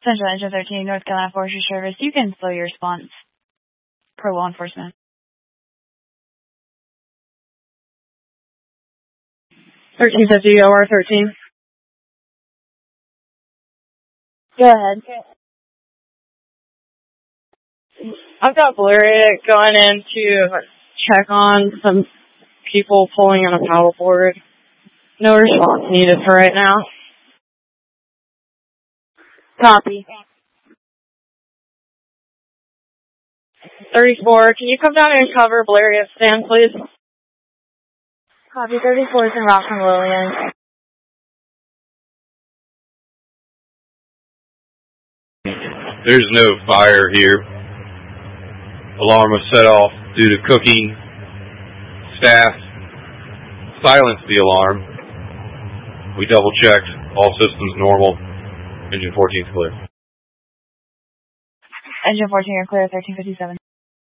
Central Engine 13, North Carolina Forestry Service. You can slow your response per law enforcement. 1350 OR 13. Go ahead. I've got Bleriot going in to check on some people pulling on a paddleboard. No response needed for right now. Copy. 34, can you come down and cover Bleriot stand, please? Copy. 34 is in route from Lillian. There's no fire here. Alarm was set off due to cooking. Staff silenced the alarm. We double-checked. All systems normal. Engine 14 is clear. Engine 14, you're clear. 1357.